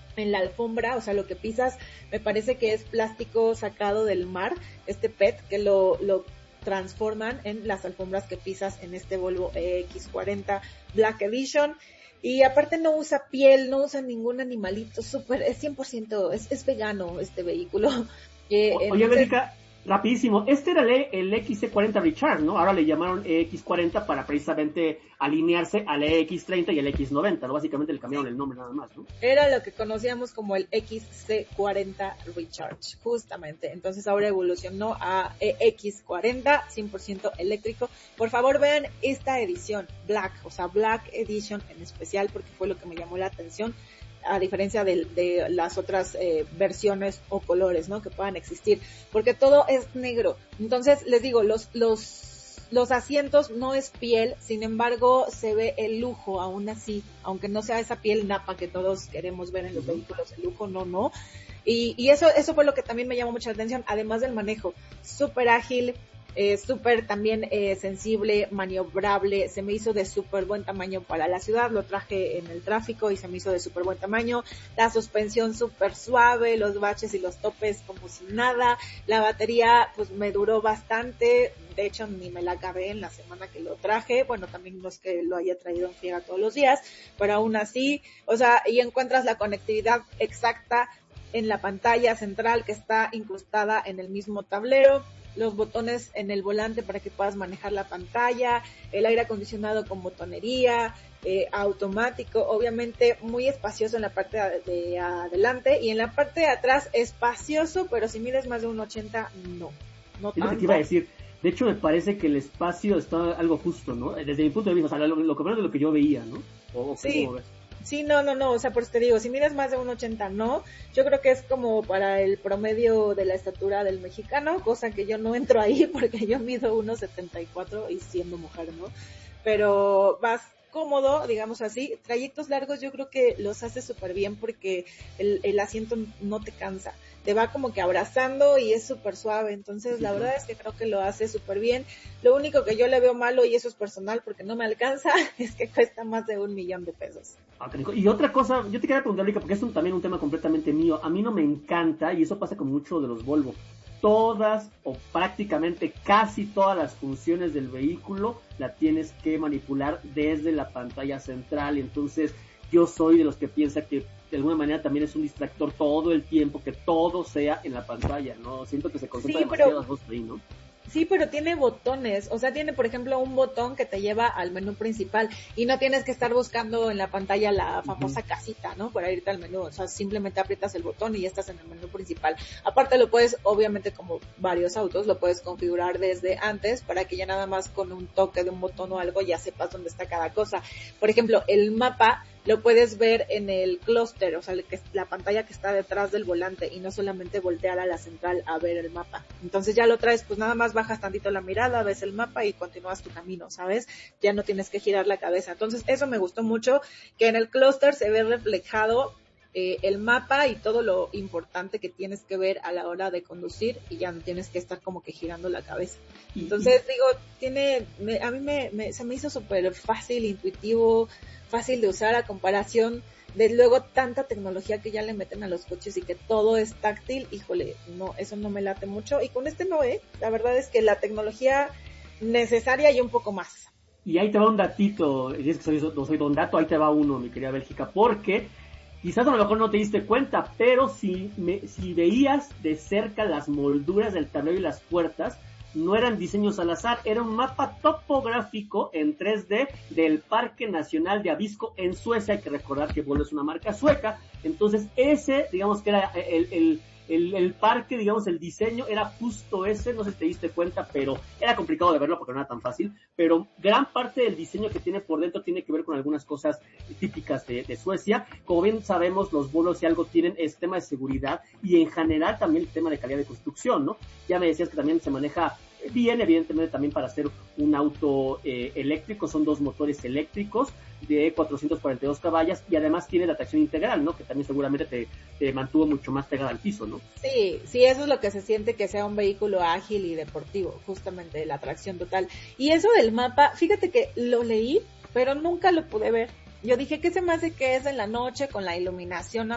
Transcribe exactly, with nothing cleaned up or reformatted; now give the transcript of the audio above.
en la alfombra, o sea, lo que pisas me parece que es plástico sacado del mar, este P E T, que lo, lo transforman en las alfombras que pisas en este Volvo E X cuarenta Black Edition. Y aparte no usa piel, no usa ningún animalito, súper, es cien por ciento, es, es vegano este vehículo. Eh, O, oye, entonces, Bélica, rapidísimo, este era el, el X C cuarenta Recharge, ¿no? Ahora le llamaron E X cuarenta para precisamente alinearse al E X treinta y el X noventa, ¿no? Básicamente le cambiaron el nombre nada más, ¿no? era lo que conocíamos como el X C cuarenta Recharge, justamente. Entonces ahora evolucionó a E X cuarenta, cien por ciento eléctrico. Por favor vean esta edición, Black, o sea, Black Edition en especial, porque fue lo que me llamó la atención, a diferencia de, de las otras eh, versiones o colores, ¿no? Que puedan existir, porque todo es negro. Entonces, les digo, los, los, los asientos no es piel, sin embargo, se ve el lujo aún así, aunque no sea esa piel napa que todos queremos ver en los vehículos, el lujo no, no. Y, y eso, eso fue lo que también me llamó mucha atención, además del manejo, súper ágil, eh, súper también eh, sensible, maniobrable, se me hizo de súper buen tamaño para la ciudad, lo traje en el tráfico y se me hizo de súper buen tamaño, la suspensión súper suave, los baches y los topes como si nada, la batería pues me duró bastante, de hecho ni me la acabé en la semana que lo traje, bueno también no es que lo haya traído en friega todos los días, pero aún así, o sea, y encuentras la conectividad exacta en la pantalla central que está incrustada en el mismo tablero, los botones en el volante para que puedas manejar la pantalla, el aire acondicionado con botonería, eh, automático, obviamente muy espacioso en la parte de, de adelante y en la parte de atrás espacioso, pero si mides más de un ochenta, no, no tanto. Es lo que te iba a decir. De hecho, me parece que el espacio está algo justo, ¿no? Desde mi punto de vista, o sea, lo, lo que menos de lo que yo veía, ¿no? O, sí. ¿cómo ves? Sí, no, no, no, o sea, por eso te digo, si mides más de un ochenta, no, yo creo que es como para el promedio de la estatura del mexicano, cosa que yo no entro ahí porque yo mido uno setenta y cuatro y siendo mujer, ¿no? Pero vas cómodo, digamos así, trayectos largos yo creo que los hace súper bien porque el, el asiento no te cansa, te va como que abrazando y es súper suave, entonces sí, la verdad es que creo que lo hace súper bien. Lo único que yo le veo malo, y eso es personal porque no me alcanza, es que cuesta más de un millón de pesos. Y otra cosa, yo te quería preguntar, Rica, porque es un, también un tema completamente mío, a mí no me encanta, y eso pasa con mucho de los Volvo, todas o prácticamente casi todas las funciones del vehículo la tienes que manipular desde la pantalla central, y entonces yo soy de los que piensa que de alguna manera también es un distractor todo el tiempo, que todo sea en la pantalla, ¿no? Siento que se concentra sí, demasiado pero... ahí, ¿no? Sí, pero tiene botones, o sea, tiene por ejemplo un botón que te lleva al menú principal y no tienes que estar buscando en la pantalla la famosa uh-huh. casita, ¿no? Para irte al menú, o sea, simplemente aprietas el botón y ya estás en el menú principal. Aparte lo puedes, obviamente como varios autos, lo puedes configurar desde antes para que ya nada más con un toque de un botón o algo ya sepas dónde está cada cosa. Por ejemplo, el mapa lo puedes ver en el clúster, o sea, la pantalla que está detrás del volante y no solamente voltear a la central a ver el mapa. Entonces ya lo traes, pues nada más bajas tantito la mirada, ves el mapa y continúas tu camino, ¿sabes? Ya no tienes que girar la cabeza. Entonces eso me gustó mucho, que en el clúster se ve reflejado eh, el mapa y todo lo importante que tienes que ver a la hora de conducir y ya no tienes que estar como que girando la cabeza. Entonces digo, tiene, me, a mí me, me se me hizo súper fácil, intuitivo, fácil de usar a comparación de luego tanta tecnología que ya le meten a los coches y que todo es táctil. Híjole, no, eso no me late mucho y con este no, eh, la verdad es que la tecnología necesaria y un poco más. Y ahí te va un datito, y es que soy, soy don dato, ahí te va uno, mi querida Bélgica, porque quizás a lo mejor no te diste cuenta, pero si, me, si veías de cerca las molduras del tablero y las puertas, no eran diseños al azar, era un mapa topográfico en tres D del Parque Nacional de Abisko en Suecia. Hay que recordar que Volvo es una marca sueca, entonces ese, digamos que era el, el, el, el parque, digamos el diseño era justo ese, no sé si te diste cuenta, pero era complicado de verlo porque no era tan fácil, pero gran parte del diseño que tiene por dentro tiene que ver con algunas cosas típicas de, de Suecia. Como bien sabemos, los Volvo si algo tienen es tema de seguridad y en general también el tema de calidad de construcción, ¿no? Ya me decías que también se maneja bien, evidentemente también para hacer un auto eh, eléctrico, son dos motores eléctricos de cuatrocientos cuarenta y dos caballos y además tiene la tracción integral, ¿no? Que también seguramente te, te mantuvo mucho más pegada al piso, ¿no? Sí, sí, eso es lo que se siente que sea un vehículo ágil y deportivo, justamente la tracción total. Y eso del mapa, fíjate que lo leí, pero nunca lo pude ver. Yo dije, ¿qué se me hace que es en la noche con la iluminación